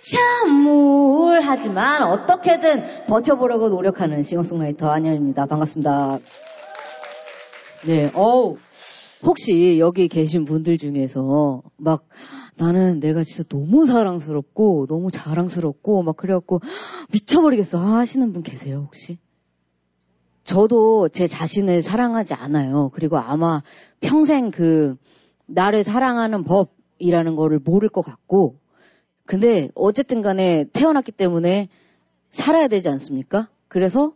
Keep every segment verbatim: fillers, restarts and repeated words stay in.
참 우울하지만 어떻게든 버텨보려고 노력하는 싱어송라이터 안현입니다. 반갑습니다. 네, 어우, 혹시 여기 계신 분들 중에서 막 나는 내가 진짜 너무 사랑스럽고 너무 자랑스럽고 막 그래갖고 미쳐버리겠어 하시는 분 계세요, 혹시? 저도 제 자신을 사랑하지 않아요. 그리고 아마 평생 그 나를 사랑하는 법이라는 거를 모를 것 같고, 근데 어쨌든 간에 태어났기 때문에 살아야 되지 않습니까? 그래서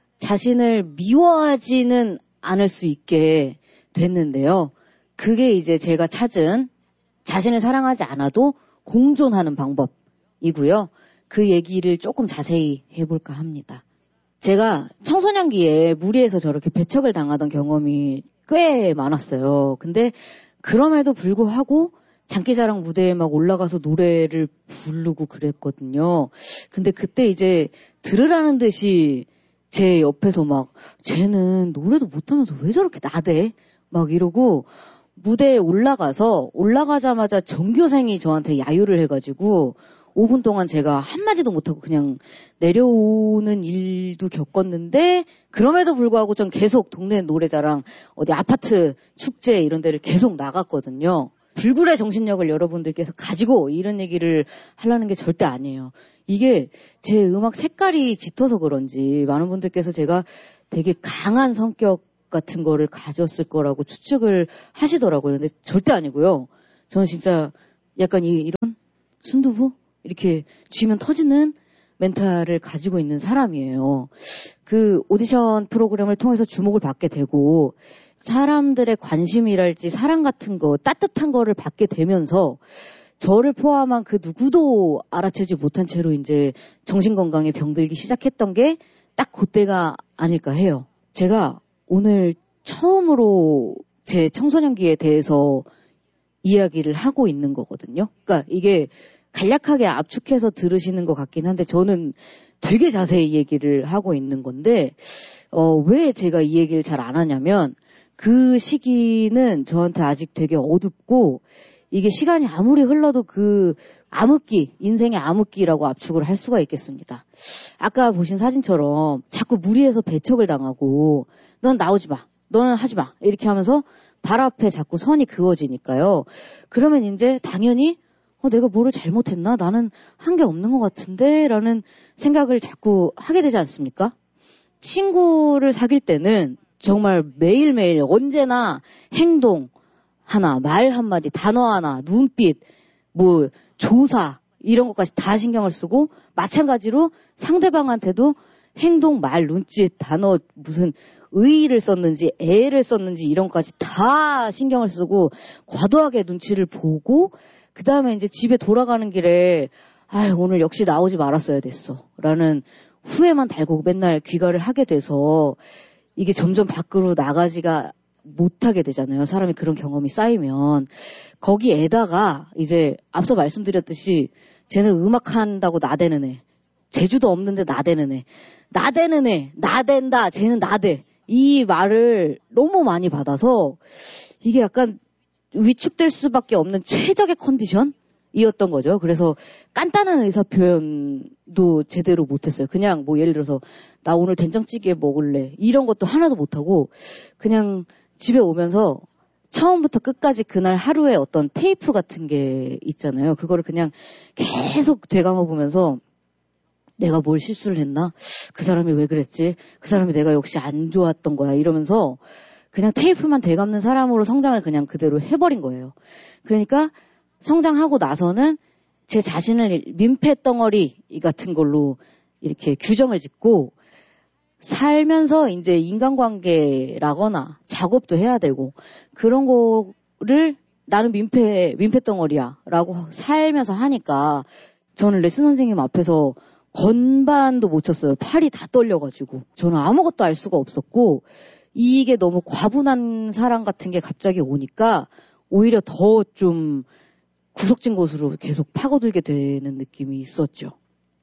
자신을 미워하지는 않을 수 있게 됐는데요. 그게 이제 제가 찾은 자신을 사랑하지 않아도 공존하는 방법이고요. 그 얘기를 조금 자세히 해볼까 합니다. 제가 청소년기에 무리해서 저렇게 배척을 당하던 경험이 꽤 많았어요. 근데 그럼에도 불구하고 장기자랑 무대에 막 올라가서 노래를 부르고 그랬거든요. 근데 그때 이제 들으라는 듯이 제 옆에서 막 쟤는 노래도 못하면서 왜 저렇게 나대? 막 이러고 무대에 올라가서 올라가자마자 전교생이 저한테 야유를 해가지고 오 분 동안 제가 한마디도 못하고 그냥 내려오는 일도 겪었는데, 그럼에도 불구하고 전 계속 동네 노래자랑 어디 아파트 축제 이런 데를 계속 나갔거든요. 불굴의 정신력을 여러분들께서 가지고 이런 얘기를 하려는 게 절대 아니에요. 이게 제 음악 색깔이 짙어서 그런지 많은 분들께서 제가 되게 강한 성격 같은 거를 가졌을 거라고 추측을 하시더라고요. 근데 절대 아니고요. 저는 진짜 약간 이, 이런 순두부? 이렇게 쥐면 터지는 멘탈을 가지고 있는 사람이에요. 그 오디션 프로그램을 통해서 주목을 받게 되고 사람들의 관심이랄지 사랑 같은 거, 따뜻한 거를 받게 되면서 저를 포함한 그 누구도 알아채지 못한 채로 이제 정신건강에 병들기 시작했던 게 딱 그때가 아닐까 해요. 제가 오늘 처음으로 제 청소년기에 대해서 이야기를 하고 있는 거거든요. 그러니까 이게 간략하게 압축해서 들으시는 것 같긴 한데 저는 되게 자세히 얘기를 하고 있는 건데, 어, 왜 제가 이 얘기를 잘 안 하냐면 그 시기는 저한테 아직 되게 어둡고 이게 시간이 아무리 흘러도 그 암흑기, 인생의 암흑기라고 압축을 할 수가 있겠습니다. 아까 보신 사진처럼 자꾸 무리해서 배척을 당하고 넌 나오지 마, 너는 하지 마 이렇게 하면서 발 앞에 자꾸 선이 그어지니까요. 그러면 이제 당연히 어, 내가 뭐를 잘못했나? 나는 한 게 없는 것 같은데? 라는 생각을 자꾸 하게 되지 않습니까? 친구를 사귈 때는 정말 매일매일 언제나 행동 하나, 말 한마디, 단어 하나, 눈빛, 뭐 조사 이런 것까지 다 신경을 쓰고, 마찬가지로 상대방한테도 행동, 말, 눈짓, 단어, 무슨 의의를 썼는지 애를 썼는지 이런 것까지 다 신경을 쓰고 과도하게 눈치를 보고, 그 다음에 이제 집에 돌아가는 길에 아유 오늘 역시 나오지 말았어야 됐어 라는 후회만 달고 맨날 귀가를 하게 돼서 이게 점점 밖으로 나가지가 못하게 되잖아요. 사람이 그런 경험이 쌓이면. 거기에다가 이제 앞서 말씀드렸듯이 쟤는 음악한다고 나대는 애, 재주도 없는데 나대는 애, 나대는 애, 나댄다, 쟤는 나대, 이 말을 너무 많이 받아서 이게 약간 위축될 수밖에 없는 최적의 컨디션이었던 거죠. 그래서 간단한 의사표현도 제대로 못했어요. 그냥 뭐 예를 들어서 나 오늘 된장찌개 먹을래 이런 것도 하나도 못하고 그냥 집에 오면서 처음부터 끝까지 그날 하루에 어떤 테이프 같은 게 있잖아요. 그거를 그냥 계속 되감아 보면서 내가 뭘 실수를 했나? 그 사람이 왜 그랬지? 그 사람이 내가 역시 안 좋았던 거야 이러면서 그냥 테이프만 되감는 사람으로 성장을 그냥 그대로 해버린 거예요. 그러니까 성장하고 나서는 제 자신을 민폐덩어리 같은 걸로 이렇게 규정을 짓고 살면서 이제 인간관계라거나 작업도 해야 되고 그런 거를 나는 민폐, 민폐덩어리야 라고 살면서 하니까 저는 레슨 선생님 앞에서 건반도 못 쳤어요. 팔이 다 떨려가지고. 저는 아무것도 알 수가 없었고 이게 너무 과분한 사랑 같은 게 갑자기 오니까 오히려 더 좀 구석진 곳으로 계속 파고들게 되는 느낌이 있었죠.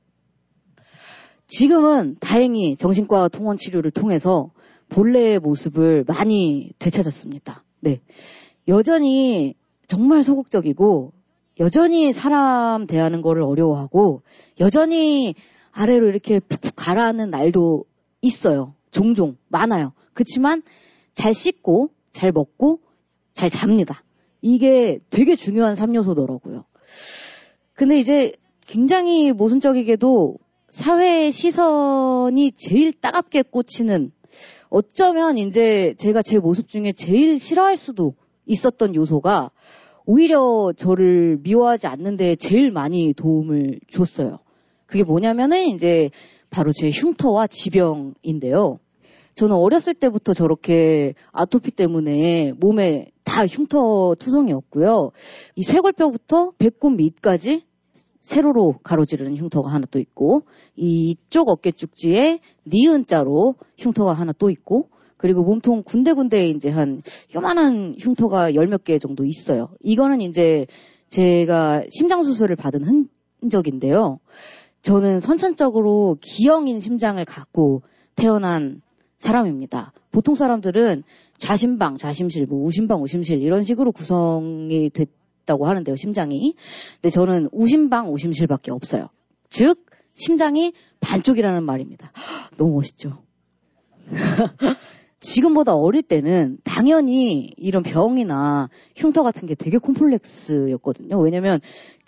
지금은 다행히 정신과 통원 치료를 통해서 본래의 모습을 많이 되찾았습니다. 네. 여전히 정말 소극적이고 여전히 사람 대하는 거를 어려워하고 여전히 아래로 이렇게 푹푹 가라앉는 날도 있어요. 종종 많아요. 그렇지만 잘 씻고 잘 먹고 잘 잡니다. 이게 되게 중요한 삼 요소더라고요. 근데 이제 굉장히 모순적이게도 사회의 시선이 제일 따갑게 꽂히는, 어쩌면 이제 제가 제 모습 중에 제일 싫어할 수도 있었던 요소가 오히려 저를 미워하지 않는 데 제일 많이 도움을 줬어요. 그게 뭐냐면은 이제 바로 제 흉터와 지병인데요. 저는 어렸을 때부터 저렇게 아토피 때문에 몸에 다 흉터 투성이었고요. 이 쇄골뼈부터 배꼽 밑까지 세로로 가로지르는 흉터가 하나 또 있고, 이쪽 어깨 쪽지에 니은자로 흉터가 하나 또 있고, 그리고 몸통 군데군데 이제 한 요만한 흉터가 열 몇 개 정도 있어요. 이거는 이제 제가 심장 수술을 받은 흔적인데요. 저는 선천적으로 기형인 심장을 갖고 태어난 사람입니다. 보통 사람들은 좌심방, 좌심실, 뭐 우심방, 우심실 이런 식으로 구성이 됐다고 하는데요, 심장이. 근데 저는 우심방, 우심실밖에 없어요. 즉 심장이 반쪽이라는 말입니다. 너무 멋있죠? 지금보다 어릴 때는 당연히 이런 병이나 흉터 같은 게 되게 콤플렉스였거든요. 왜냐면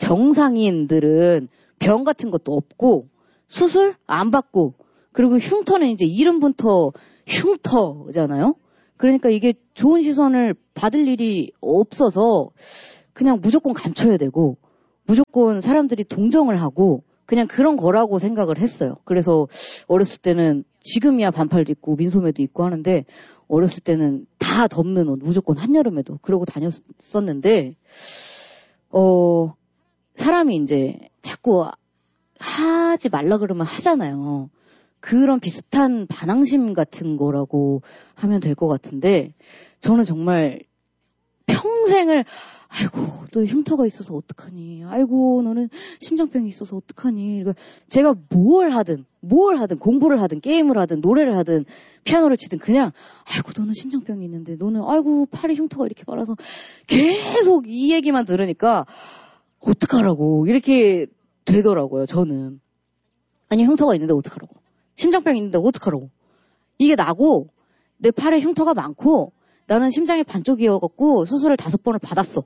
정상인들은 병 같은 것도 없고 수술 안 받고, 그리고 흉터는 이제 이름부터 흉터잖아요. 그러니까 이게 좋은 시선을 받을 일이 없어서 그냥 무조건 감춰야 되고 무조건 사람들이 동정을 하고 그냥 그런 거라고 생각을 했어요. 그래서 어렸을 때는, 지금이야 반팔도 입고 민소매도 입고 하는데 어렸을 때는 다 덮는 옷 무조건 한여름에도 그러고 다녔었는데, 어 사람이 이제 자꾸 하지 말라 그러면 하잖아요. 그런 비슷한 반항심 같은 거라고 하면 될 것 같은데, 저는 정말 평생을 아이고 너 흉터가 있어서 어떡하니, 아이고 너는 심장병이 있어서 어떡하니, 제가 뭘 하든 뭘 하든 공부를 하든 게임을 하든 노래를 하든 피아노를 치든 그냥 아이고 너는 심장병이 있는데, 너는 아이고 팔에 흉터가 이렇게 많아서, 계속 이 얘기만 들으니까 어떡하라고 이렇게 되더라고요. 저는 아니 흉터가 있는데 어떡하라고, 심장병이 있는데 어떡하라고, 이게 나고 내 팔에 흉터가 많고 나는 심장이 반쪽이어갖고 수술을 다섯 번을 받았어.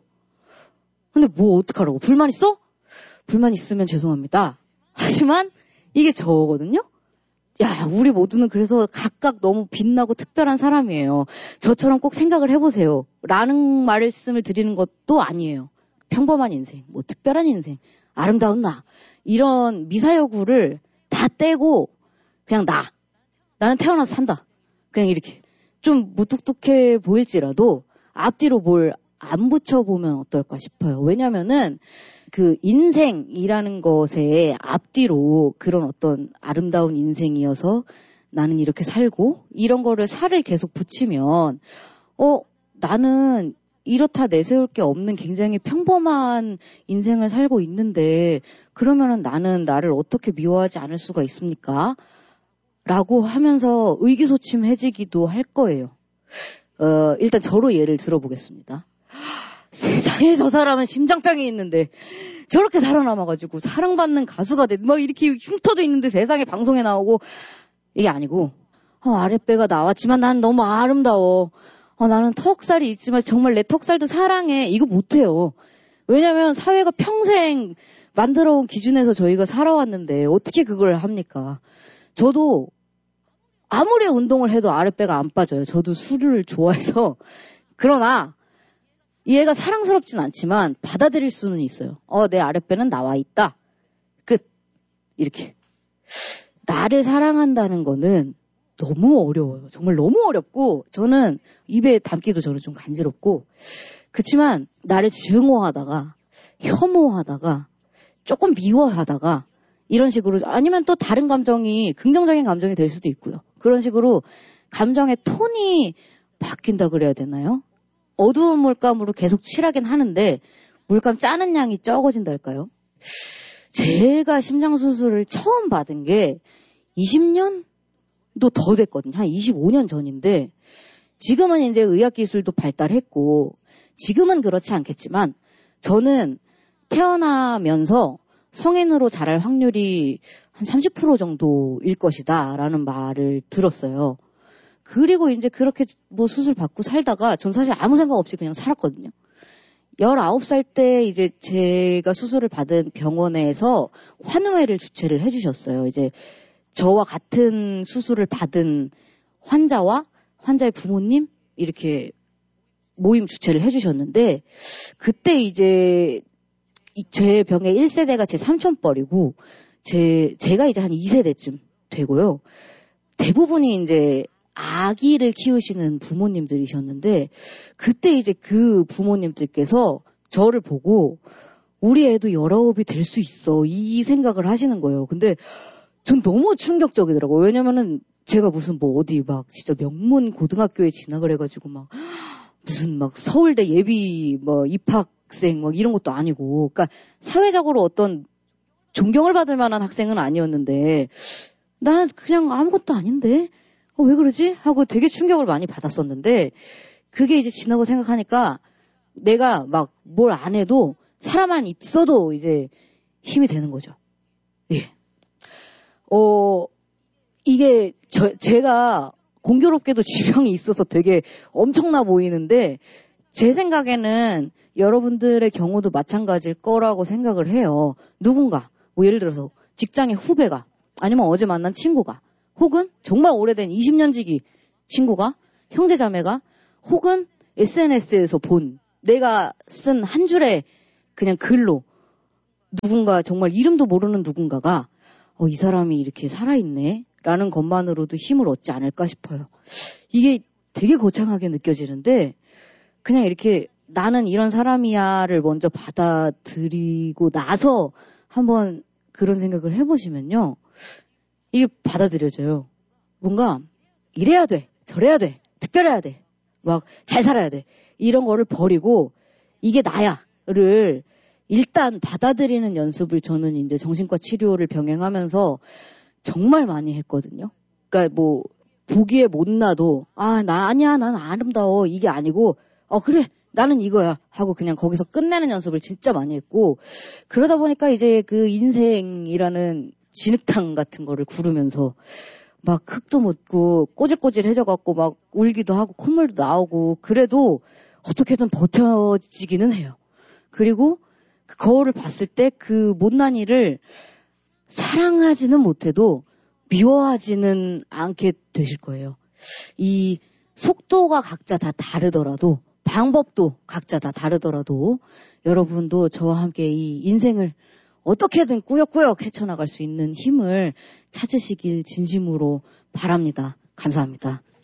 근데 뭐 어떡하라고, 불만 있어? 불만 있으면 죄송합니다. 하지만 이게 저거든요. 야, 우리 모두는 그래서 각각 너무 빛나고 특별한 사람이에요. 저처럼 꼭 생각을 해보세요. 라는 말씀을 드리는 것도 아니에요. 평범한 인생, 뭐 특별한 인생, 아름다운 나, 이런 미사여구를 다 떼고 그냥 나, 나는 태어나서 산다. 그냥 이렇게 좀 무뚝뚝해 보일지라도 앞뒤로 뭘 안 붙여보면 어떨까 싶어요. 왜냐면은 그 인생이라는 것에 앞뒤로 그런 어떤 아름다운 인생이어서 나는 이렇게 살고 이런 거를 살을 계속 붙이면 어 나는 이렇다 내세울 게 없는 굉장히 평범한 인생을 살고 있는데 그러면은 나는 나를 어떻게 미워하지 않을 수가 있습니까? 라고 하면서 의기소침해지기도 할 거예요. 어, 일단 저로 예를 들어보겠습니다. 세상에 저 사람은 심장병이 있는데 저렇게 살아남아가지고 사랑받는 가수가 돼. 막 이렇게 흉터도 있는데 세상에 방송에 나오고, 이게 아니고 어, 아랫배가 나왔지만 난 너무 아름다워. 어, 나는 턱살이 있지만 정말 내 턱살도 사랑해. 이거 못해요. 왜냐면 사회가 평생 만들어온 기준에서 저희가 살아왔는데 어떻게 그걸 합니까? 저도 아무리 운동을 해도 아랫배가 안 빠져요. 저도 술을 좋아해서. 그러나 얘가 사랑스럽진 않지만 받아들일 수는 있어요. 어, 내 아랫배는 나와 있다. 끝. 이렇게. 나를 사랑한다는 거는 너무 어려워요. 정말 너무 어렵고, 저는 입에 담기도 저는 좀 간지럽고, 그치만 나를 증오하다가 혐오하다가 조금 미워하다가 이런 식으로, 아니면 또 다른 감정이 긍정적인 감정이 될 수도 있고요. 그런 식으로 감정의 톤이 바뀐다 그래야 되나요? 어두운 물감으로 계속 칠하긴 하는데 물감 짜는 양이 적어진달까요? 제가 심장수술을 처음 받은 게 이십 년도 더 됐거든요. 한 이십오 년 전인데, 지금은 이제 의학기술도 발달했고 지금은 그렇지 않겠지만 저는 태어나면서 성인으로 자랄 확률이 한 삼십 퍼센트 정도일 것이다 라는 말을 들었어요. 그리고 이제 그렇게 뭐 수술 받고 살다가 전 사실 아무 생각 없이 그냥 살았거든요. 열아홉 살 때 이제 제가 수술을 받은 병원에서 환우회를 주최를 해주셨어요. 이제 저와 같은 수술을 받은 환자와 환자의 부모님 이렇게 모임 주최를 해주셨는데 그때 이제 제 병의 일 세대가 제 삼촌뻘이고 제 제가 이제 한 이 세대쯤 되고요. 대부분이 이제 아기를 키우시는 부모님들이셨는데 그때 이제 그 부모님들께서 저를 보고 우리 애도 열아홉이 될 수 있어 이 생각을 하시는 거예요. 근데 전 너무 충격적이더라고요. 왜냐면은 제가 무슨 뭐 어디 막 진짜 명문 고등학교에 진학을 해가지고 막 무슨 막 서울대 예비 뭐 입학생 막 이런 것도 아니고 그러니까 사회적으로 어떤 존경을 받을 만한 학생은 아니었는데 나는 그냥 아무것도 아닌데 어, 왜 그러지? 하고 되게 충격을 많이 받았었는데 그게 이제 지나고 생각하니까 내가 막 뭘 안 해도 사람만 있어도 이제 힘이 되는 거죠. 예. 어, 이게 저, 제가 공교롭게도 지병이 있어서 되게 엄청나 보이는데 제 생각에는 여러분들의 경우도 마찬가지일 거라고 생각을 해요. 누군가, 뭐 예를 들어서 직장의 후배가 아니면 어제 만난 친구가 혹은 정말 오래된 이십 년 지기 친구가, 형제자매가, 혹은 에스엔에스에서 본 내가 쓴 한 줄의 그냥 글로 누군가 정말 이름도 모르는 누군가가 어, 이 사람이 이렇게 살아있네 라는 것만으로도 힘을 얻지 않을까 싶어요. 이게 되게 거창하게 느껴지는데 그냥 이렇게 나는 이런 사람이야를 먼저 받아들이고 나서 한번 그런 생각을 해보시면요. 이게 받아들여져요. 뭔가 이래야 돼, 저래야 돼, 특별해야 돼, 막 잘 살아야 돼. 이런 거를 버리고 이게 나야를 일단 받아들이는 연습을 저는 이제 정신과 치료를 병행하면서 정말 많이 했거든요. 그러니까 뭐 보기에 못나도 아, 나 아니야, 난 아름다워 이게 아니고 어 그래 나는 이거야 하고 그냥 거기서 끝내는 연습을 진짜 많이 했고 그러다 보니까 이제 그 인생이라는 진흙탕 같은 거를 구르면서 막 흙도 묻고 꼬질꼬질해져갖고 막 울기도 하고 콧물도 나오고 그래도 어떻게든 버텨지기는 해요. 그리고 그 거울을 봤을 때 그 못난 일을 사랑하지는 못해도 미워하지는 않게 되실 거예요. 이 속도가 각자 다 다르더라도 방법도 각자 다 다르더라도 여러분도 저와 함께 이 인생을 어떻게든 꾸역꾸역 헤쳐나갈 수 있는 힘을 찾으시길 진심으로 바랍니다. 감사합니다.